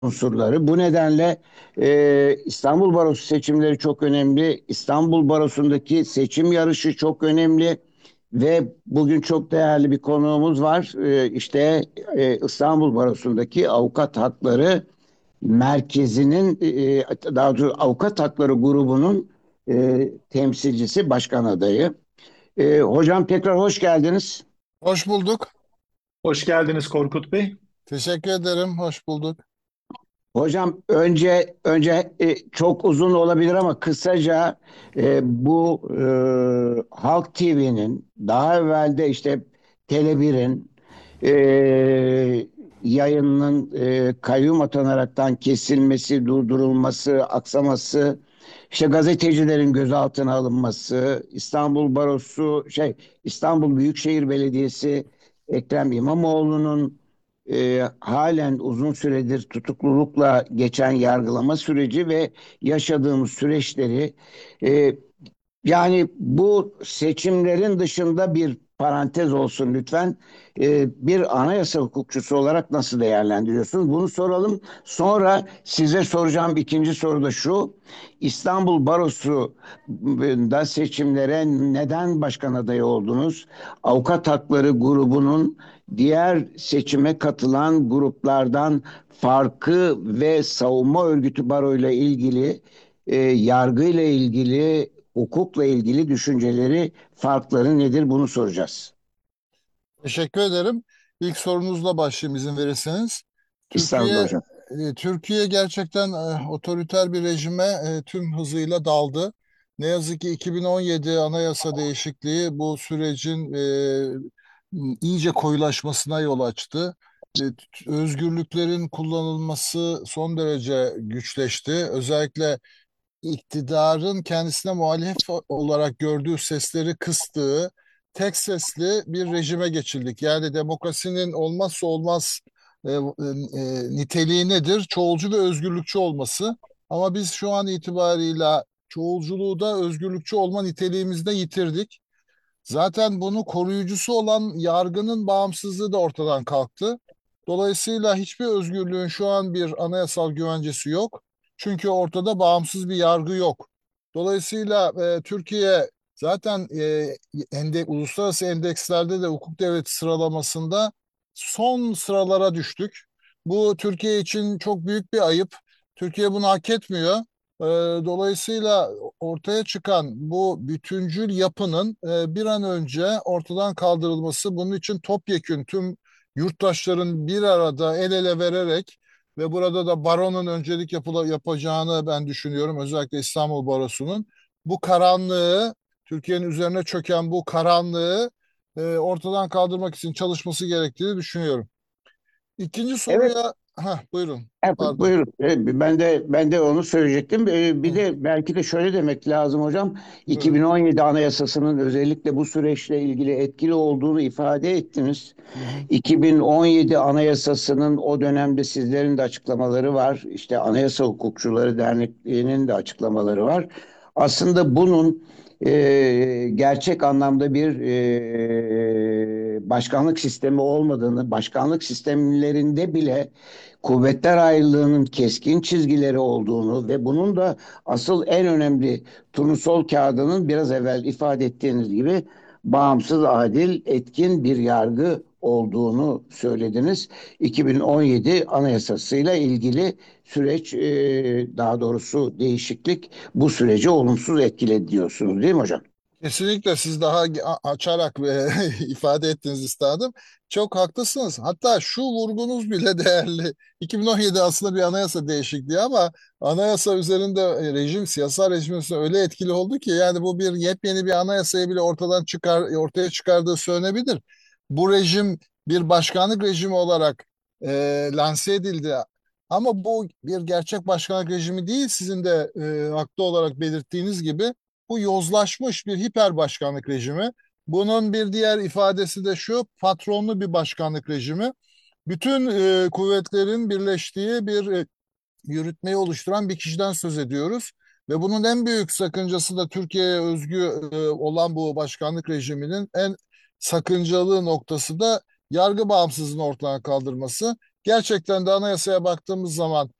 unsurları. Bu nedenle İstanbul Barosu seçimleri çok önemli. İstanbul Barosu'ndaki seçim yarışı çok önemli. Ve bugün çok değerli bir konuğumuz var. İşte İstanbul Barosu'ndaki avukat hakları merkezinin, daha doğrusu avukat hakları grubunun temsilcisi, başkan adayı. Hocam tekrar hoş geldiniz. Hoş bulduk. Hoş geldiniz Korkut Bey. Teşekkür ederim. Hoş bulduk. Hocam önce çok uzun olabilir ama kısaca bu Halk TV'nin daha evvel de işte Tele1'in yayınının kayyum atanaraktan kesilmesi, durdurulması, aksaması, işte gazetecilerin gözaltına alınması, İstanbul Büyükşehir Belediyesi Ekrem İmamoğlu'nun halen uzun süredir tutuklulukla geçen yargılama süreci ve yaşadığımız süreçleri, e, yani bu seçimlerin dışında bir parantez olsun lütfen. Bir anayasa hukukçusu olarak nasıl değerlendiriyorsunuz? Bunu soralım. Sonra size soracağım ikinci soru da şu. İstanbul Barosu'nda seçimlere neden başkan adayı oldunuz? Avukat Hakları grubunun diğer seçime katılan gruplardan farkı ve savunma örgütü baroyla ilgili, yargıyla ilgili, hukukla ilgili düşünceleri, farkları nedir bunu soracağız. Teşekkür ederim. İlk sorunuzla başlayayım izin verirseniz. İstanbul'da Türkiye hocam. Türkiye gerçekten otoriter bir rejime tüm hızıyla daldı. Ne yazık ki 2017 anayasa değişikliği bu sürecin iyice koyulaşmasına yol açtı. Özgürlüklerin kullanılması son derece güçleşti. Özellikle iktidarın kendisine muhalif olarak gördüğü sesleri kıstığı tek sesli bir rejime geçildik. Yani demokrasinin olmazsa olmaz niteliği nedir? Çoğulcu ve özgürlükçü olması. Ama biz şu an itibarıyla çoğulculuğu da özgürlükçü olma niteliğimizde yitirdik. Zaten bunu koruyucusu olan yargının bağımsızlığı da ortadan kalktı. Dolayısıyla hiçbir özgürlüğün şu an bir anayasal güvencesi yok. Çünkü ortada bağımsız bir yargı yok. Dolayısıyla Türkiye zaten uluslararası endekslerde de hukuk devleti sıralamasında son sıralara düştük. Bu Türkiye için çok büyük bir ayıp. Türkiye bunu hak etmiyor. E, Dolayısıyla ortaya çıkan bu bütüncül yapının bir an önce ortadan kaldırılması, bunun için topyekün tüm yurttaşların bir arada el ele vererek ve burada da baronun öncelik yapacağını ben düşünüyorum. Özellikle İstanbul Barosu'nun bu karanlığı, Türkiye'nin üzerine çöken bu karanlığı ortadan kaldırmak için çalışması gerektiğini düşünüyorum. İkinci Evet. soruya, buyurun, Evet, pardon. buyurun. Ben de onu söyleyecektim. Bir Hı de belki de şöyle demek lazım hocam. buyurun. 2017 Anayasası'nın özellikle bu süreçle ilgili etkili olduğunu ifade ettiniz. Hı hı. 2017 Anayasası'nın o dönemde sizlerin de açıklamaları var. İşte Anayasa Hukukçuları Derneği'nin de açıklamaları var. Aslında bunun gerçek anlamda bir başkanlık sistemi olmadığını, başkanlık sistemlerinde bile kuvvetler ayrılığının keskin çizgileri olduğunu ve bunun da asıl en önemli turnusol kağıdının biraz evvel ifade ettiğiniz gibi bağımsız, adil, etkin bir yargı olduğunu söylediniz. 2017 Anayasası'yla ilgili süreç, daha doğrusu değişiklik bu süreci olumsuz etkiledi diyorsunuz değil mi hocam? Kesinlikle siz daha açarak ve ifade ettiniz üstadım. Çok haklısınız. Hatta şu vurgunuz bile değerli. 2017 aslında bir anayasa değişikliği ama anayasa üzerinde siyasal rejim üzerinde öyle etkili oldu ki yani bu bir yepyeni bir anayasayı bile ortaya çıkardığı söylenebilir. Bu rejim bir başkanlık rejimi olarak lanse edildi. Ama bu bir gerçek başkanlık rejimi değil, sizin de haklı olarak belirttiğiniz gibi. Bu yozlaşmış bir hiper başkanlık rejimi. Bunun bir diğer ifadesi de şu, patronlu bir başkanlık rejimi. Bütün kuvvetlerin birleştiği bir yürütmeyi oluşturan bir kişiden söz ediyoruz. Ve bunun en büyük sakıncası da Türkiye'ye özgü olan bu başkanlık rejiminin en sakıncalı noktası da yargı bağımsızlığını ortadan kaldırması. Gerçekten de anayasaya baktığımız zaman